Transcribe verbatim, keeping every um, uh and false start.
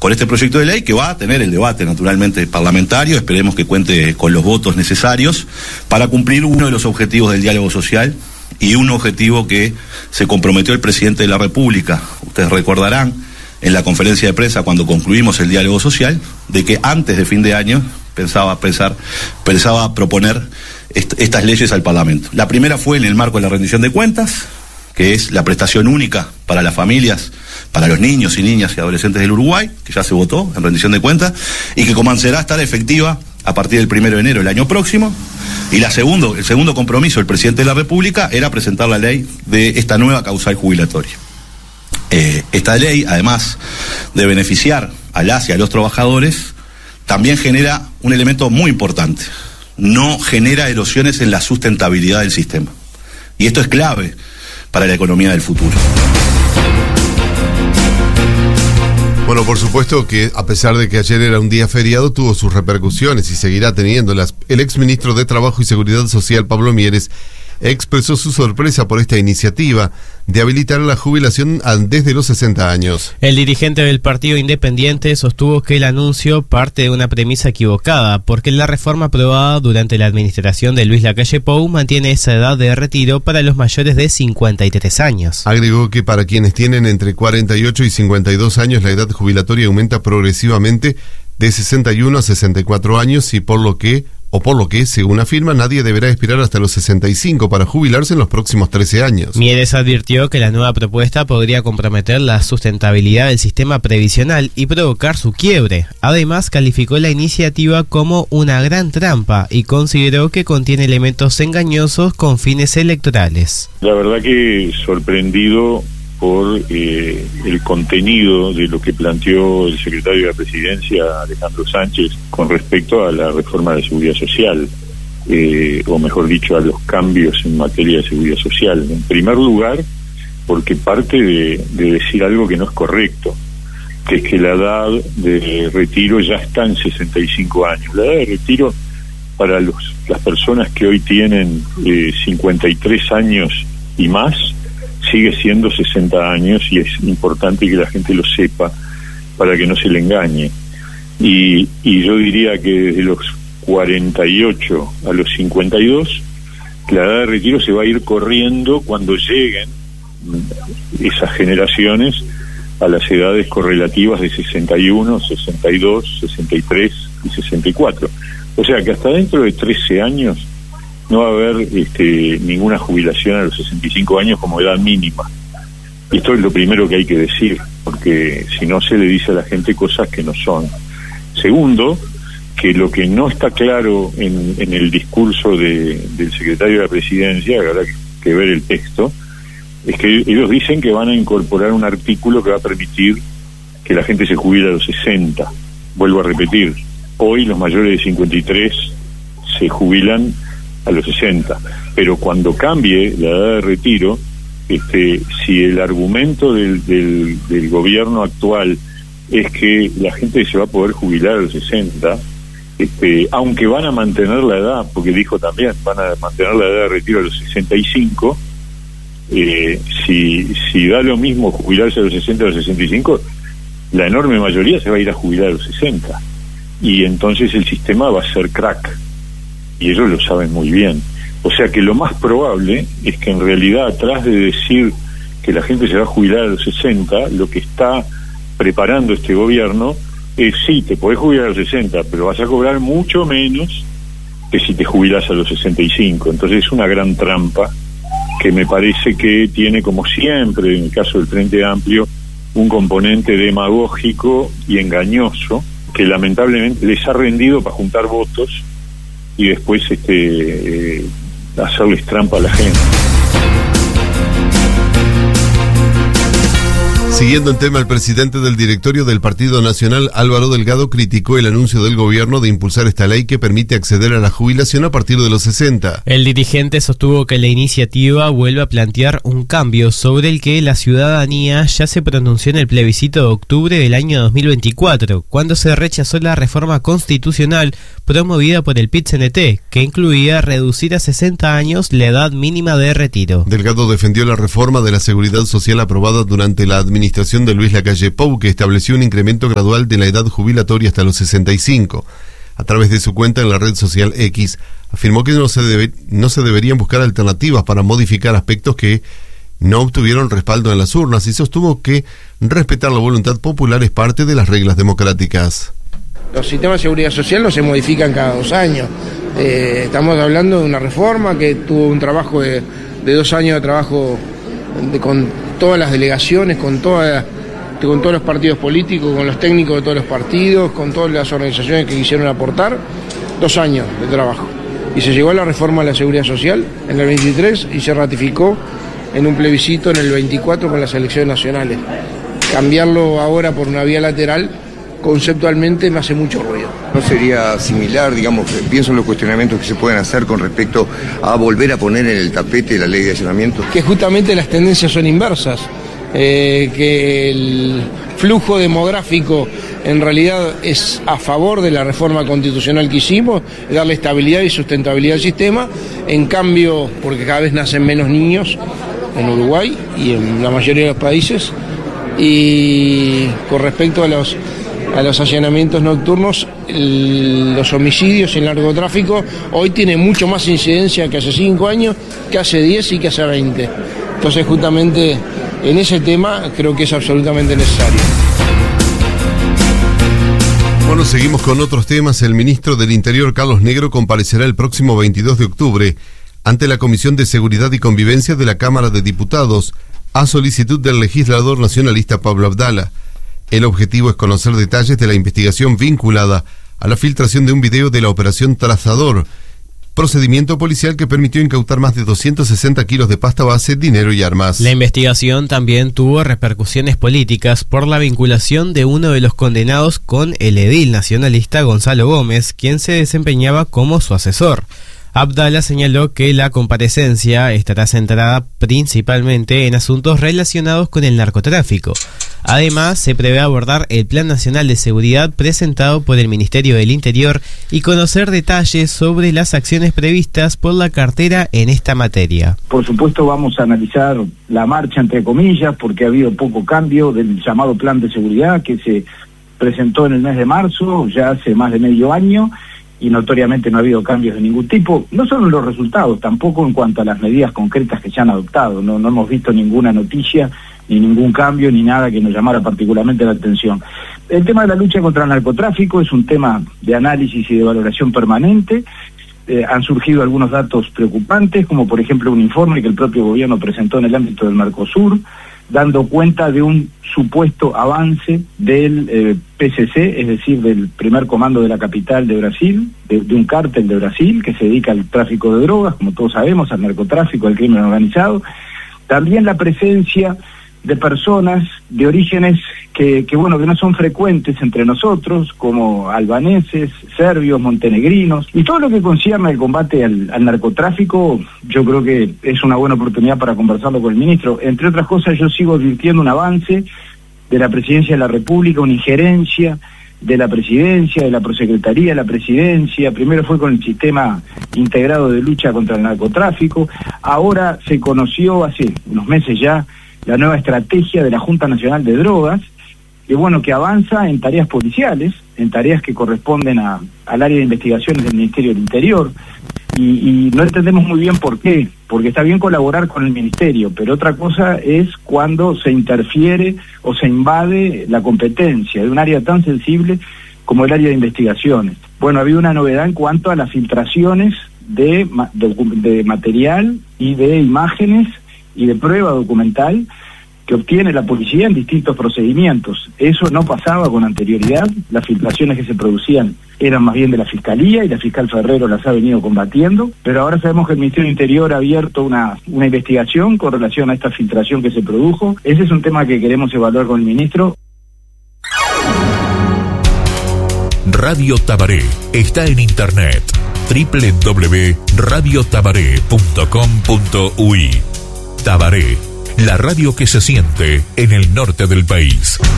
por este proyecto de ley que va a tener el debate naturalmente parlamentario. Esperemos que cuente con los votos necesarios para cumplir uno de los objetivos del diálogo social y un objetivo que se comprometió el presidente de la República. Ustedes recordarán en la conferencia de prensa cuando concluimos el diálogo social de que antes de fin de año pensaba pensar pensaba proponer est- estas leyes al Parlamento. La primera fue en el marco de la rendición de cuentas, que es la prestación única para las familias, para los niños y niñas y adolescentes del Uruguay, que ya se votó en rendición de cuentas, y que comenzará a estar efectiva a partir del primero de enero del año próximo. Y la segundo, el segundo compromiso del presidente de la República era presentar la ley de esta nueva causal jubilatoria. Eh, esta ley, además de beneficiar a las y a los trabajadores, también genera un elemento muy importante: no genera erosiones en la sustentabilidad del sistema. Y esto es clave para la economía del futuro. Bueno, por supuesto que a pesar de que ayer era un día feriado, tuvo sus repercusiones y seguirá teniéndolas. El exministro de Trabajo y Seguridad Social, Pablo Mieres, expresó su sorpresa por esta iniciativa de habilitar la jubilación desde los sesenta años. El dirigente del Partido Independiente sostuvo que el anuncio parte de una premisa equivocada, porque la reforma aprobada durante la administración de Luis Lacalle Pou mantiene esa edad de retiro para los mayores de cincuenta y tres años. Agregó que para quienes tienen entre cuarenta y ocho y cincuenta y dos años, la edad jubilatoria aumenta progresivamente de sesenta y uno a sesenta y cuatro años y por lo que o por lo que, según afirma, nadie deberá esperar hasta los sesenta y cinco para jubilarse en los próximos trece años. Mieres advirtió que la nueva propuesta podría comprometer la sustentabilidad del sistema previsional y provocar su quiebre. Además, calificó la iniciativa como una gran trampa y consideró que contiene elementos engañosos con fines electorales. La verdad que sorprendido por eh, el contenido de lo que planteó el secretario de la Presidencia, Alejandro Sánchez, con respecto a la reforma de seguridad social, eh, o mejor dicho, a los cambios en materia de seguridad social. En primer lugar, porque parte de, de decir algo que no es correcto, que es que la edad de retiro ya está en sesenta y cinco años. La edad de retiro para los, las personas que hoy tienen eh, cincuenta y tres años y más, sigue siendo sesenta años, y es importante que la gente lo sepa para que no se le engañe. Y, y yo diría que desde los cuarenta y ocho a los cincuenta y dos, la edad de retiro se va a ir corriendo cuando lleguen esas generaciones a las edades correlativas de sesenta y uno, sesenta y dos, sesenta y tres y sesenta y cuatro. O sea que hasta dentro de trece años no va a haber este, ninguna jubilación a los sesenta y cinco años como edad mínima. Esto es lo primero que hay que decir, porque si no se le dice a la gente cosas que no son. Segundo, que lo que no está claro en, en el discurso de, del secretario de la Presidencia, que habrá que ver el texto, es que ellos dicen que van a incorporar un artículo que va a permitir que la gente se jubile a los sesenta. Vuelvo a repetir, hoy los mayores de cincuenta y tres se jubilan a los sesenta, pero cuando cambie la edad de retiro, este, si el argumento del, del, del gobierno actual es que la gente se va a poder jubilar a los sesenta, este, aunque van a mantener la edad, porque dijo también, van a mantener la edad de retiro a los sesenta y cinco, eh, si, si da lo mismo jubilarse a los sesenta o a los sesenta y cinco, la enorme mayoría se va a ir a jubilar a los sesenta, y entonces el sistema va a ser crack. Y ellos lo saben muy bien. O sea que lo más probable es que en realidad, atrás de decir que la gente se va a jubilar a los sesenta, lo que está preparando este gobierno es: sí, te podés jubilar a los sesenta, pero vas a cobrar mucho menos que si te jubilás a los sesenta y cinco. Entonces es una gran trampa que me parece que tiene, como siempre en el caso del Frente Amplio, un componente demagógico y engañoso que lamentablemente les ha rendido para juntar votos y después este eh, hacerles trampa a la gente. Siguiendo el tema, el presidente del directorio del Partido Nacional, Álvaro Delgado, criticó el anuncio del gobierno de impulsar esta ley que permite acceder a la jubilación a partir de los sesenta. El dirigente sostuvo que la iniciativa vuelve a plantear un cambio sobre el que la ciudadanía ya se pronunció en el plebiscito de octubre del año dos mil veinticuatro, cuando se rechazó la reforma constitucional promovida por el P I T C N T, que incluía reducir a sesenta años la edad mínima de retiro. Delgado defendió la reforma de la seguridad social aprobada durante la administración administración de Luis Lacalle Pou, que estableció un incremento gradual de la edad jubilatoria hasta los sesenta y cinco. A través de su cuenta en la red social X, afirmó que no se, debe, no se deberían buscar alternativas para modificar aspectos que no obtuvieron respaldo en las urnas y sostuvo que respetar la voluntad popular es parte de las reglas democráticas. Los sistemas de seguridad social no se modifican cada dos años. Eh, estamos hablando de una reforma que tuvo un trabajo de, de dos años de trabajo de, con todas las delegaciones, con, toda, con todos los partidos políticos, con los técnicos de todos los partidos, con todas las organizaciones que quisieron aportar, dos años de trabajo. Y se llegó a la reforma de la seguridad social en el veintitrés y se ratificó en un plebiscito en el veinticuatro con las elecciones nacionales. Cambiarlo ahora por una vía lateral conceptualmente me hace mucho ruido. ¿No sería similar, digamos, pienso en los cuestionamientos que se pueden hacer con respecto a volver a poner en el tapete la ley de allanamiento? Que justamente las tendencias son inversas, eh, que el flujo demográfico en realidad es a favor de la reforma constitucional que hicimos, darle estabilidad y sustentabilidad al sistema, en cambio, porque cada vez nacen menos niños en Uruguay y en la mayoría de los países, y con respecto a los a los allanamientos nocturnos, el, los homicidios y el narcotráfico hoy tienen mucho más incidencia que hace cinco años, que hace diez y que hace veinte. Entonces justamente en ese tema creo que es absolutamente necesario. Bueno, seguimos con otros temas. El ministro del Interior, Carlos Negro, comparecerá el próximo veintidós de octubre ante la Comisión de Seguridad y Convivencia de la Cámara de Diputados, a solicitud del legislador nacionalista Pablo Abdala. El objetivo es conocer detalles de la investigación vinculada a la filtración de un video de la Operación Trazador, procedimiento policial que permitió incautar más de doscientos sesenta kilos de pasta base, dinero y armas. La investigación también tuvo repercusiones políticas por la vinculación de uno de los condenados con el edil nacionalista Gonzalo Gómez, quien se desempeñaba como su asesor. Abdala señaló que la comparecencia estará centrada principalmente en asuntos relacionados con el narcotráfico. Además, se prevé abordar el Plan Nacional de Seguridad presentado por el Ministerio del Interior y conocer detalles sobre las acciones previstas por la cartera en esta materia. Por supuesto vamos a analizar la marcha, entre comillas, porque ha habido poco cambio del llamado Plan de Seguridad que se presentó en el mes de marzo, ya hace más de medio año, y notoriamente no ha habido cambios de ningún tipo, no solo en los resultados, tampoco en cuanto a las medidas concretas que se han adoptado. No, no hemos visto ninguna noticia, ni ningún cambio, ni nada que nos llamara particularmente la atención. El tema de la lucha contra el narcotráfico es un tema de análisis y de valoración permanente. Eh, han surgido algunos datos preocupantes, como por ejemplo un informe que el propio gobierno presentó en el ámbito del Mercosur, dando cuenta de un supuesto avance del eh, P C C, es decir, del primer comando de la capital de Brasil, de, de un cártel de Brasil que se dedica al tráfico de drogas, como todos sabemos, al narcotráfico, al crimen organizado. También la presencia de personas de orígenes que, que bueno, que no son frecuentes entre nosotros, como albaneses, serbios, montenegrinos, y todo lo que concierne al combate al, al narcotráfico, yo creo que es una buena oportunidad para conversarlo con el ministro. Entre otras cosas, yo sigo advirtiendo un avance de la Presidencia de la República, una injerencia de la Presidencia, de la Prosecretaría de la Presidencia. Primero fue con el sistema integrado de lucha contra el narcotráfico, ahora se conoció hace unos meses ya la nueva estrategia de la Junta Nacional de Drogas, que bueno, que avanza en tareas policiales, en tareas que corresponden a, al área de investigaciones del Ministerio del Interior, y, y no entendemos muy bien por qué, porque está bien colaborar con el Ministerio, pero otra cosa es cuando se interfiere o se invade la competencia de un área tan sensible como el área de investigaciones. Bueno, había una novedad en cuanto a las filtraciones de, de, de material y de imágenes y de prueba documental que obtiene la policía en distintos procedimientos. Eso no pasaba con anterioridad, las filtraciones que se producían eran más bien de la Fiscalía y la fiscal Ferrero las ha venido combatiendo, pero ahora sabemos que el Ministerio del Interior ha abierto una, una investigación con relación a esta filtración que se produjo. Ese es un tema que queremos evaluar con el ministro. Radio Tabaré está en internet doble u doble u doble u punto radio tabaré punto com punto u y. Tabaré, la radio que se siente en el norte del país.